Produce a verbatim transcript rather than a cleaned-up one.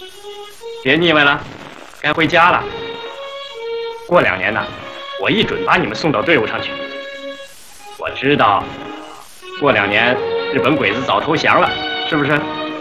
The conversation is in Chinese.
别腻歪了，该回家了。过两年呢，我一准把你们送到队伍上去。我知道，过两年日本鬼子早投降了，是不是？